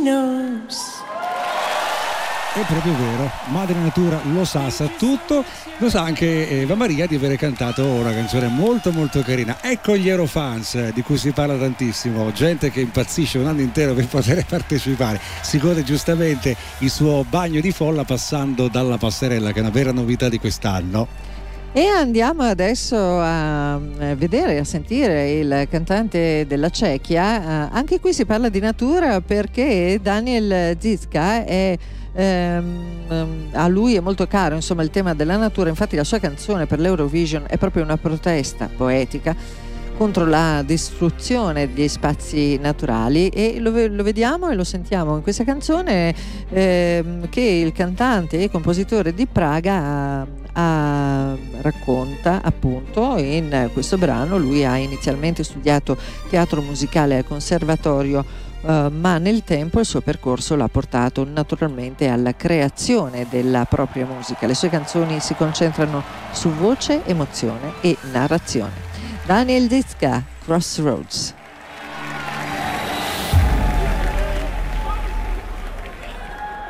knows. È proprio vero, Madre Natura lo sa tutto, lo sa anche Eva Maria di avere cantato una canzone molto molto carina. Ecco gli Eurofans di cui si parla tantissimo, gente che impazzisce un anno intero per poter partecipare, si gode giustamente il suo bagno di folla passando dalla passerella, che è una vera novità di quest'anno. E andiamo adesso a vedere, a sentire il cantante della Cechia. Anche qui si parla di natura perché Daniel Zizka a lui è molto caro, insomma, il tema della natura. Infatti la sua canzone per l'Eurovision è proprio una protesta poetica contro la distruzione degli spazi naturali, e lo vediamo e lo sentiamo in questa canzone che il cantante e compositore di Praga racconta. Appunto, in questo brano lui ha inizialmente studiato teatro musicale al conservatorio, ma nel tempo il suo percorso l'ha portato naturalmente alla creazione della propria musica. Le sue canzoni si concentrano su voce, emozione e narrazione. Daniel Zizka, Crossroads.